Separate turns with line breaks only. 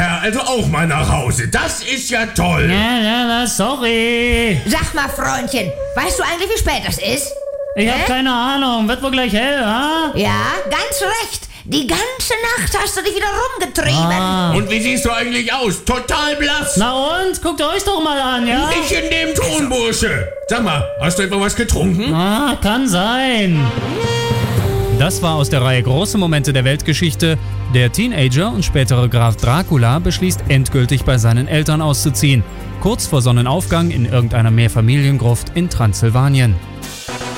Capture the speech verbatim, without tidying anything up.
Herr also auch mal nach Hause. Das ist ja toll.
Ja, ja, sorry.
Sag mal, Freundchen, weißt du eigentlich, wie spät das ist?
Ich hab
Hä?
keine Ahnung. Wird wohl gleich hell, ha?
Ja, ganz recht. Die ganze Nacht hast du dich wieder rumgetrieben.
Ah.
Und wie siehst du eigentlich aus? Total blass.
Na und? Guckt euch doch mal an, ja?
Nicht in dem Ton, Bursche. Sag mal, hast du etwa was getrunken?
Ah, kann sein. Das war aus der Reihe Große Momente der Weltgeschichte. Der Teenager und spätere Graf Dracula beschließt endgültig bei seinen Eltern auszuziehen. Kurz vor Sonnenaufgang in irgendeiner Mehrfamiliengruft in Transsilvanien.